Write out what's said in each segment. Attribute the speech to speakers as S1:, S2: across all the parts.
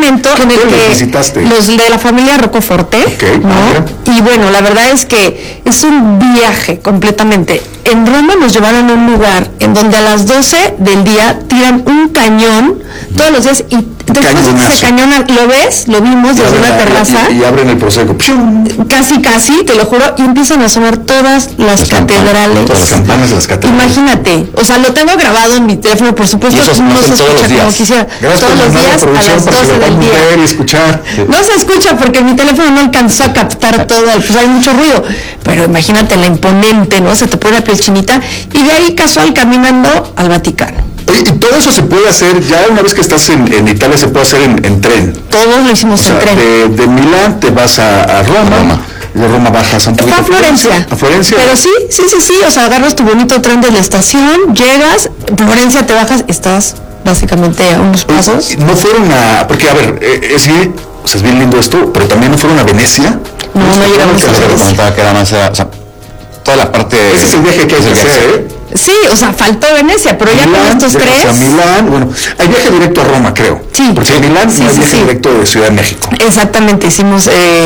S1: momento en el que
S2: visitaste?
S1: Los de la familia Rocoforte,
S2: okay,
S1: ¿no? Y bueno, la verdad es que es un viaje completamente. En Roma nos llevaron a un lugar en donde a las 12 del día tiran un cañón todos los días y después ese cañón lo ves, lo vimos desde una terraza
S2: y abren el Prosecco,
S1: casi, te lo juro, y empiezan a sonar todas las catedrales,
S2: todas las campanas de las catedrales.
S1: Imagínate, o sea, lo tengo grabado en mi teléfono, por supuesto,
S2: no
S1: se escucha como quisiera.
S2: Gracias
S1: todos los días a las 12 del día.
S2: Y escuchar.
S1: No se escucha porque mi teléfono no alcanzó a captar todo, pues hay mucho ruido, pero imagínate la imponente, ¿no? Se te pone la piel chinita, y de ahí casual caminando al Vaticano.
S2: Oye, y todo eso se puede hacer, ya una vez que estás en Italia, se puede hacer en tren.
S1: Todos lo hicimos en tren.
S2: De Milán te vas a Roma. De Roma bajas a
S1: Florencia.
S2: A Florencia.
S1: Pero sí, o sea, agarras tu bonito tren de la estación, llegas, Florencia te bajas, estás básicamente a unos pasos.
S2: No fueron porque a ver, es bien lindo esto, pero también no fueron a Venecia.
S1: No llegamos a Venecia.
S3: Comentaba que era más, o sea, toda la parte...
S2: Ese es el viaje que hay que hacer,
S1: Sí, o sea, faltó Venecia, pero Milán, ya con estos tres...
S2: A Milán, bueno, hay viaje directo a Roma, creo.
S1: Sí.
S2: Porque en Milán no hay viaje directo de Ciudad de México.
S1: Exactamente, hicimos...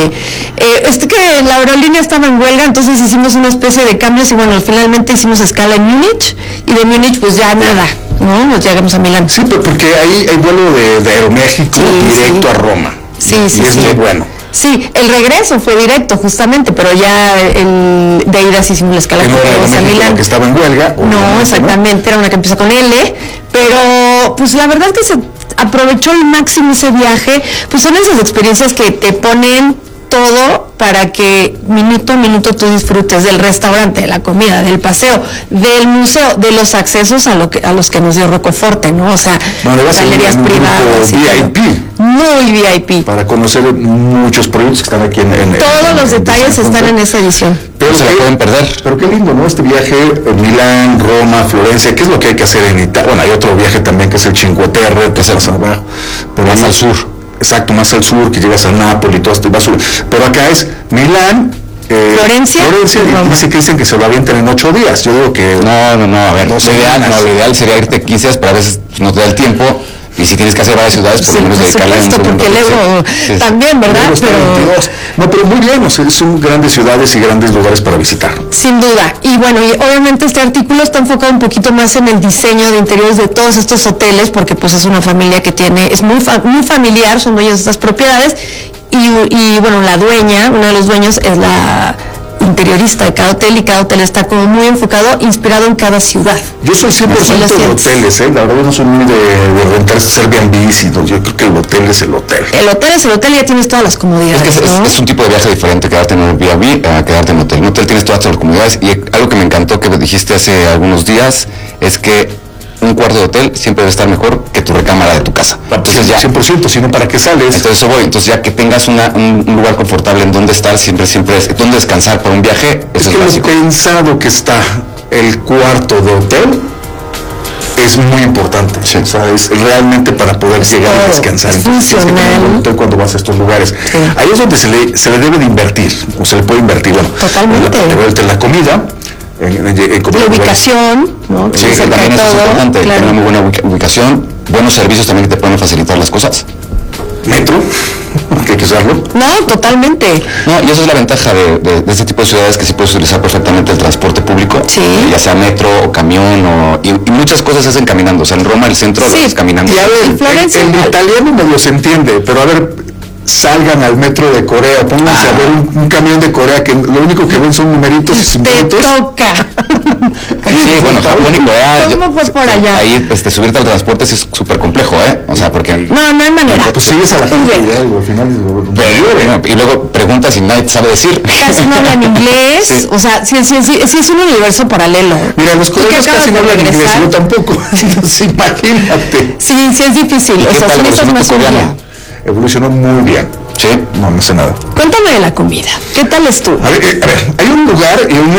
S1: que la aerolínea estaba en huelga, entonces hicimos una especie de cambios y bueno, finalmente hicimos escala en Múnich, y de Múnich pues ya nada, ¿no? Nos llegamos a Milán.
S2: Sí, pero porque hay vuelo de Aeroméxico directo a Roma.
S1: Sí.
S2: Y es muy bueno.
S1: Sí, el regreso fue directo justamente, pero ya de ida sí hicimos la escala
S2: a Milán. Que estaba en huelga.
S1: No, exactamente, era una que empieza con L, pero pues la verdad es que se aprovechó al máximo ese viaje, pues son esas experiencias que te ponen todo para que minuto a minuto tú disfrutes del restaurante, de la comida, del paseo, del museo, de los accesos a los que nos dio Rocoforte, ¿no? O sea, galerías privadas.
S2: VIP.
S1: Muy VIP.
S2: Para conocer muchos proyectos que están aquí en
S1: todos los detalles están en esa edición.
S3: Pero se la pueden perder.
S2: Pero qué lindo, ¿no? Este viaje, Milán, Roma, Florencia, ¿qué es lo que hay que hacer en Italia? Bueno, hay otro viaje también que es el Cinque Terre, que es más abajo, pero
S3: más al sur.
S2: Exacto, más al sur, que llegas a Nápoles y todo esto, vas sur. Pero acá es Milán,
S1: Florencia
S2: y dice que dicen que se lo avientan en 8 días. Yo digo que...
S3: No, a ver, lo ideal sería irte 15 días, pero a veces no te da el tiempo. Y si tienes que hacer varias ciudades, por lo menos dedicarle un segundo.
S1: Porque luego también, ¿verdad?
S2: Pero muy bien, o sea, son grandes ciudades y grandes lugares para visitar.
S1: Sin duda. Y bueno, y obviamente este artículo está enfocado un poquito más en el diseño de interiores de todos estos hoteles, porque pues es una familia que es muy familiar, son dueños de estas propiedades. Y bueno, la dueña, uno de los dueños es la interiorista de cada hotel, y cada hotel está como muy enfocado, inspirado en cada ciudad.
S2: Yo soy 100% de hoteles, la verdad yo no soy muy de rentar Airbnb, sino yo creo que el hotel es el hotel.
S1: El hotel es el hotel y ya tienes todas las comodidades.
S3: Es un tipo de viaje diferente, quedarte en un Airbnb a quedarte en hotel. En hotel tienes todas las comodidades, y algo que me encantó que dijiste hace algunos días es que un cuarto de hotel siempre debe estar mejor que tu recámara de tu casa.
S2: Entonces ya 100%, sino para qué sales.
S3: Entonces eso voy. Entonces ya que tengas un lugar confortable en donde estar, siempre es donde descansar para un viaje.
S2: Es que lo pensado que está el cuarto de hotel es muy importante. Sí. O sea, es realmente para poder llegar a descansar.
S1: Entonces,
S2: cuando vas a estos lugares. Sí. Ahí es donde se le debe de invertir, o se le puede invertir. Bueno,
S1: totalmente.
S2: La comida.
S1: La ubicación, ¿no?
S3: Sí, que también es importante, tener una muy buena ubicación, buenos servicios también que te pueden facilitar las cosas.
S2: Metro, hay que usarlo.
S1: No, totalmente.
S3: No, y eso es la ventaja de este tipo de ciudades, que sí puedes utilizar perfectamente el transporte público, ya sea metro o camión, y muchas cosas se hacen caminando. O sea, en Roma el centro lo haces caminando.
S2: Y a ver, el italiano medio se entiende, pero a ver, salgan al metro de Corea, pónganse a ver un camión de Corea que lo único que ven son numeritos y
S1: simbolitos. Te toca.
S3: Sí, bueno, Japón y Corea.
S1: ¿Cómo fue por allá?
S3: Ahí subirte al transporte es súper complejo, O sea, porque...
S1: No hay manera.
S2: Pues sigues a la gente al final.
S3: Y luego preguntas y nadie te sabe decir.
S1: Casi no hablan inglés. Sí. O sea, sí es un universo paralelo.
S2: Mira, los coreanos casi no hablan inglés, yo tampoco. Imagínate.
S1: Sí es difícil. O sea, son esas más
S2: evolucionó muy bien.
S3: Sí,
S2: no sé nada.
S1: Cuéntame de la comida. ¿Qué tal estuvo?
S2: A ver, hay un lugar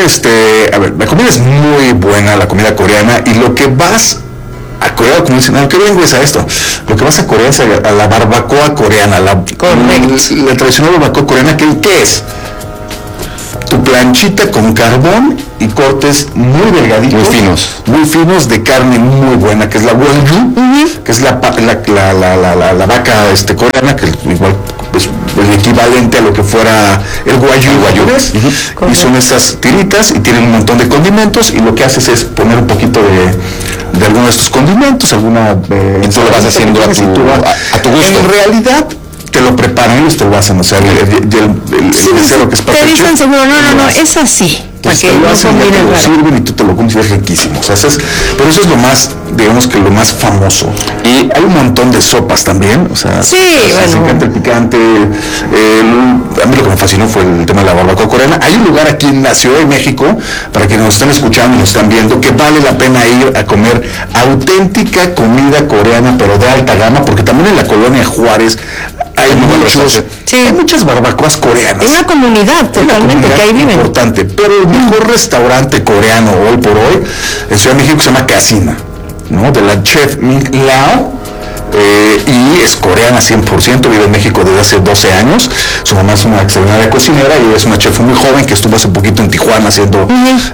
S2: y la comida es muy buena, la comida coreana, y lo que vas a Corea, como dicen, ¿qué vengo es a esto? Lo que vas a Corea es a la barbacoa coreana, la tradicional barbacoa coreana, ¿qué es? Tu planchita con carbón y cortes muy delgaditos, muy finos de carne muy buena, que es la Wagyu, que es la vaca coreana, que igual es el equivalente a lo que fuera el Wagyu, y son esas tiritas y tienen un montón de condimentos, y lo que haces es poner un poquito de algunos de estos condimentos, y tú lo vas haciendo a tu gusto. En realidad te lo preparan, ellos te lo hacen, o sea, el mesero que es
S1: te dicen seguro, no, es así.
S2: Pues te lo hacen, te lo sirven y tú te lo comes y es riquísimo. O sea, pero eso es lo más, digamos que lo más famoso. Y hay un montón de sopas también, o sea,
S1: sí,
S2: me encanta el picante. A mí lo que me fascinó fue el tema de la barbacoa coreana. Hay un lugar aquí en la Ciudad de México, para quienes nos están escuchando y nos están viendo, que vale la pena ir a comer auténtica comida coreana, pero de alta gama, porque también en la colonia Juárez hay muchas barbacoas coreanas.
S1: Es una comunidad totalmente que ahí viven.
S2: Importante, pero el mejor restaurante coreano hoy por hoy en Ciudad de México se llama Casina, ¿no? De la chef Ming Lao, y es coreana 100%, vive en México desde hace 12 años. Su mamá es una extraordinaria cocinera y es una chef muy joven que estuvo hace poquito en Tijuana haciendo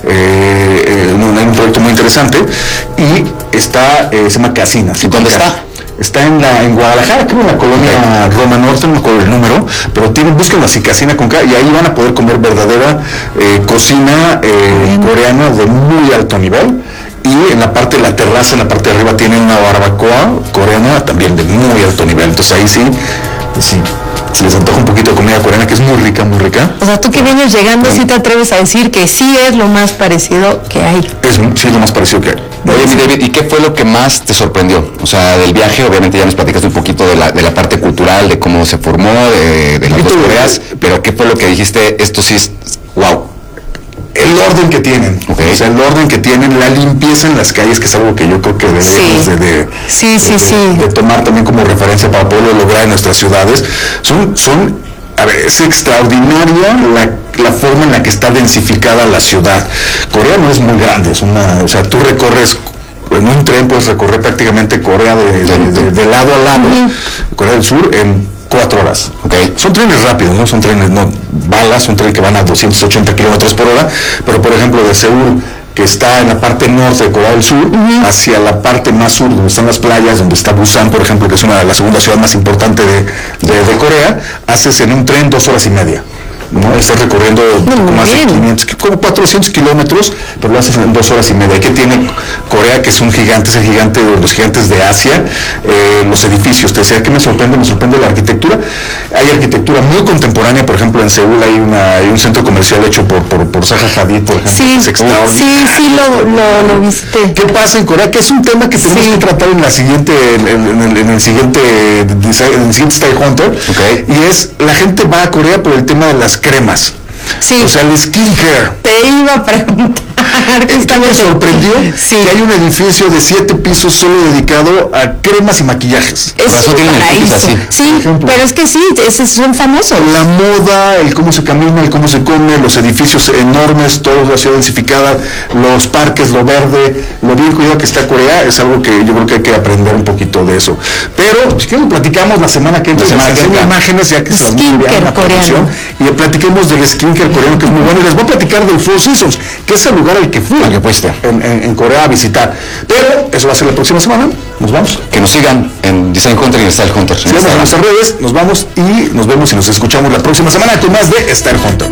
S2: un proyecto muy interesante, y se llama Casina.
S3: ¿Y dónde está?
S2: Está en Guadalajara, creo en la colonia Roma Norte, no me acuerdo el número, pero búsquenlo así, Casina con K, y ahí van a poder comer verdadera cocina coreana de muy alto nivel. Y en la parte de la terraza, en la parte de arriba, tienen una barbacoa coreana también de muy alto nivel. Entonces ahí sí, se les antoja un poquito de comida coreana, que es muy rica, muy rica.
S1: O sea, tú que vienes llegando, ¿sí te atreves a decir que sí es lo más parecido que hay?
S2: Sí es lo más parecido que hay.
S3: Oye, mi David, ¿y qué fue lo que más te sorprendió? O sea, del viaje, obviamente ya nos platicaste un poquito de la parte cultural, de cómo se formó, de las dos Coreas, pero ¿qué fue lo que dijiste? Esto sí es wow.
S2: El orden que tienen, o sea, el orden que tienen, la limpieza en las calles, que es algo que yo creo que debemos de tomar también como referencia para poderlo lograr en nuestras ciudades. Es extraordinaria la forma en la que está densificada la ciudad. Corea no es muy grande, o sea, tú recorres en un tren, puedes recorrer prácticamente Corea de lado a lado, Corea del Sur, en 4 horas. Son trenes rápidos, no son trenes, balas, son trenes que van a 280 kilómetros por hora, pero por ejemplo de Seúl, que está en la parte norte de Corea del Sur, hacia la parte más sur, donde están las playas, donde está Busan, por ejemplo, que es la segunda ciudad más importante de Corea, haces en un tren 2 horas y media. ¿no? Estás recorriendo más de 500, como 400 kilómetros, pero lo haces en 2 horas y media. ¿Y qué tiene Corea? Que es un gigante, es el gigante de los gigantes de Asia. Los edificios, te decía, ¿qué me sorprende? Me sorprende la arquitectura. Hay arquitectura muy contemporánea, por ejemplo, en Seúl hay un centro comercial hecho por Zaha Hadid, por ejemplo, que es extraordinario.
S1: Sí, lo visité.
S2: ¿Qué pasa en Corea? Que es un tema que tenemos que tratar en el siguiente Stay Hunter, y es, la gente va a Corea por el tema de las cremas.
S1: Sí.
S2: O sea, el skincare.
S1: Te iba a preguntar.
S2: ¿Qué me sorprendió? Sí. Que hay un edificio de 7 pisos solo dedicado a cremas y maquillajes.
S1: Es un paraíso. Sí, pero es que sí, son famosos.
S2: La moda, el cómo se camina, el cómo se come, los edificios enormes, toda la ciudad densificada, los parques, lo verde, lo bien cuidado que está Corea, es algo que yo creo que hay que aprender un poquito de eso. Pero, si quieren, platicamos la semana que entra, imágenes, ya que se las voy a enviar la producción, y platiquemos del skincare coreano, que es muy bueno, y les voy a platicar del Four Seasons, que es el lugar al que fui en Corea a visitar. Pero eso va a ser la próxima semana. Nos vamos.
S3: Que nos sigan en Design Hunter y en Style Hunter.
S2: Síganos en nuestras redes, nos vamos y nos vemos y nos escuchamos la próxima semana con más de Style Hunter.